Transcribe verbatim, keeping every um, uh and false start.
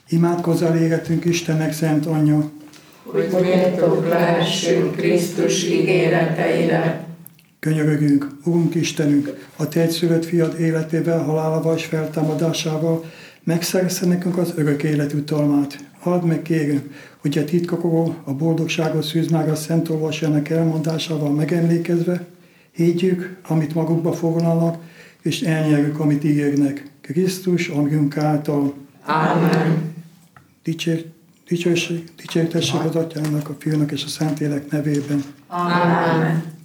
Imádkozzál égetünk Istennek szent anyja, hogy méltók lehessünk Krisztus ígéreteire. Könyörögünk, Urunk Istenünk, a Te egyszülött fiad életével, halálával és feltámadásával megszerezze nekünk az örök élet utalmát. Add meg, kérünk, hogy a titkokról a boldogságot szűz meg a Szent Olvasójának elmondásával megemlékezve, higgyük, amit magukba foglalnak, és elnyerjük, amit ígérnek. Krisztus, amunk által. Ámen. Dicsér, dicsőség, dicsértesség az Atyának, a Fiúnak és a Szentlélek nevében. Ámen.